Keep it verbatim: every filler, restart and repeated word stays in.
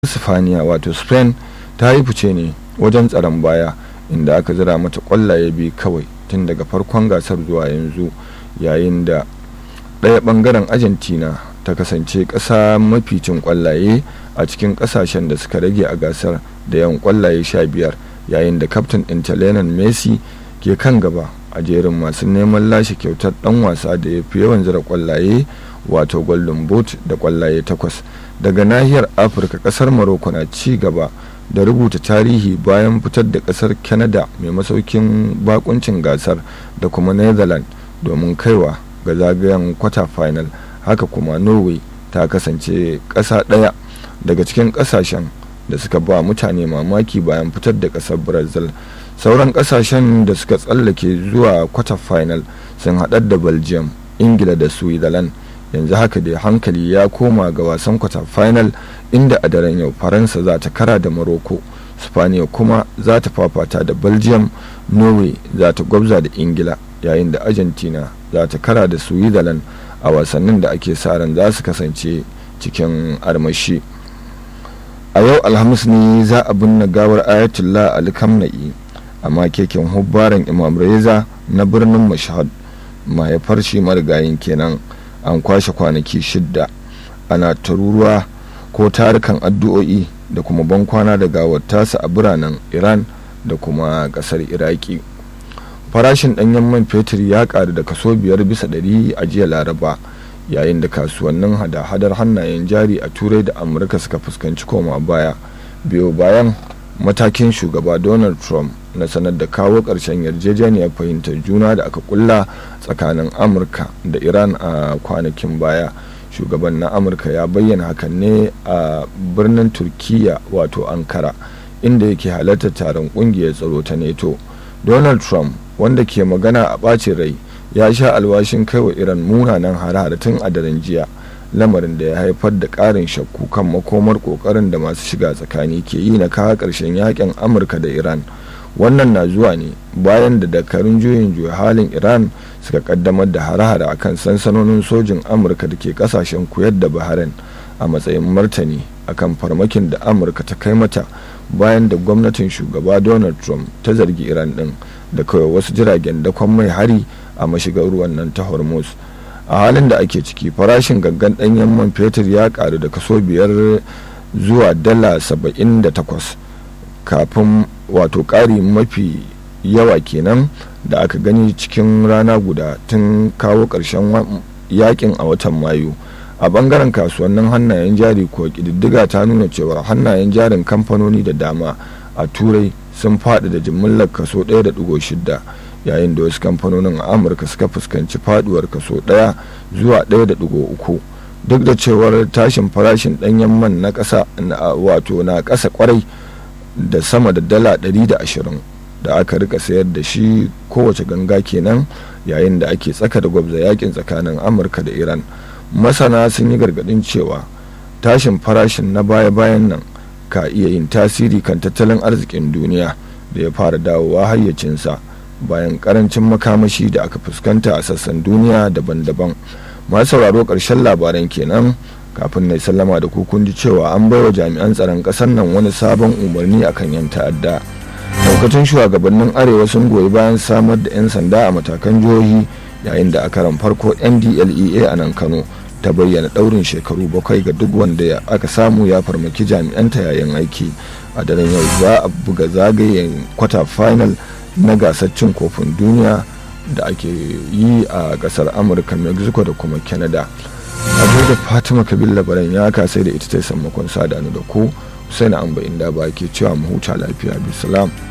Sifaniya wato Spain ta yi fice ne wajen tsaron baya inda aka zira mata kwallaye biyu kawai tun daga farkon gasar zuwa yanzu, yayin da ɗaya ɓangaren Argentina ta kasance ƙasa mafi cin kwallaye a cikin ƙasashen da suka rage a gasar da yawan kwallaye sha biyar, yayin da kaftin ɗinta Lionel Messi ke kan gaba a jerin masu neman lashe kyautar ɗan wasa da ya fi yawan zira kwallaye wato Golden Boot da kwallaye takwas. Daga nahiyar Afirka, kasar Morocco na ci gaba da rubuta tarihi bayan fitar da kasar Canada mai masaukin bakuncin gasar da kuma Netherlands domin kaiwa ga zagayen quarter final. Haka kuma Norway ta kasance kasa ɗaya daga cikin kasashen da suka ba mutane mamaki bayan fitar da kasar Brazil. Sauran kasashen da suka tsallake zuwa quarter final sun haɗar da Belgium, Ingila da Switzerland. Yanzu haka dai hankali ya koma ga wasan quarter final inda a daren yau Faransa za ta kara da Morocco, Spaniya kuma za ta fafata da Belgium, Norway za ta gwabza da Ingila, yayin da Argentina za ta kara da Switzerland a wasannin da ake sa ran za su kasance cikin armashi. A yau Alhamis ne za a binne gawar Ayatollah Ali Khamenei a makeken hubbaran Imam Reza na birnin Mashhad, mahaifar shi marigayin kenan. An kwashe kwanaki shidda ana taruruwa ko tarukan addu'o'i da kuma bankwana da gawar tasa a biranen Iran da kuma kasar Iraki. Farashin ɗanyen man fetur ya ƙaru da kaso biyar bisa ɗari a jiya Laraba, yayin da kasuwannin hada-hadar hannayen jari a Turai da Amurka suka fuskanci koma baya biyo bayan matakin shugaba Donald Trump na sanar da kawo ƙarshen yarjejeniyar fahimtar juna da aka kulla tsakanin Amurka da Iran a kwanakin baya. Shugaban na Amurka ya bayyana hakan ne a birnin Turkiyya wato Ankara, inda yake halartar taron ƙungiyar tsaro ta NATO. Donald Trump, wanda ke magana a ɓacin rai, ya sha alwashin kai wa Iran munanan hare-hare tun a daren jiya, lamarin da ya haifar da ƙarin shakku kan makomar ƙoƙarin da masu shiga tsakani ke yi na kawo ƙarshen yakin Amurka da Iran. Wannan na zuwa ne bayan da dakarun juyin juya halin Iran suka kaddamar da hare-hare a kan sansanonin sojin Amurka da ke kasashen Kuwait da Bahrain a matsayin martani akan farmakin da Amurka ta kai mata bayan da gwamnatin shugaba Donald Trump ta zargi Iran din da kawai wasu jiragen dakon mai hari a mashigar ruwan nan ta Hormuz. A halin da ake ciki, farashin gangan ɗanyen man fetur ya karu da kaso biyar zuwa dala saba'in da takwas, kafin wato ƙari mafi yawa kenan da aka gani cikin rana guda tun kawo ƙarshen yakin a watan Mayu. A bangaren kasuwannin hannayen jari ko ƙididdiga ta nuna cewa hannayen jarin kamfanoni da dama a Turai sun faɗi da jimillar kaso ɗaya da ɗigo shida, yayin da wasu kamfanonin a Amurka suka fuskanci faduwar kaso ɗaya zuwa ɗaya da ɗigo uku. Duk da cewar tashin farashin ɗanyen man na ƙasa wato na ƙasa kwarai da sama da dala ɗari da ashirin da aka rika sayar da shi kowace ganga kenan, yayin da ake tsaka da gwabza yakin tsakanin Amurka da Iran. Masana sun yi gargadin cewa tashin farashin na baya-bayan nan ka iya yin tasiri kan tattalin arzikin duniya da ya fara dawowa hayyacinsa bayan karancin makamashi da aka fuskanta a sassan duniya daban-daban. Masu sauraro, ƙarshen labaran kenan. Kafin na sallama da ku, kun ji cewa an baiwa jami'an tsaron ƙasar nan wani sabon umarni akan yan ta'adda. Daukacin shugabannin arewa sun goyi bayan samar da 'yan sanda a matakan jihohi, yayin da a karan farko N D L E A a nan Kano ta bayyana ɗaurin shekaru bakwai ga duk wanda aka samu ya farmaki jami'anta yayin aiki. A daren yau za a buga zagayen kwata final na gasar cin kofin duniya da ake yi a ƙasar Amurka, Mexico da kuma Canada. A da Fatima Kabil labaran ya kasai da ita ta sammakon sadanu da ku sai na amba inda ba ke cewa mu huta lafiya bisalam.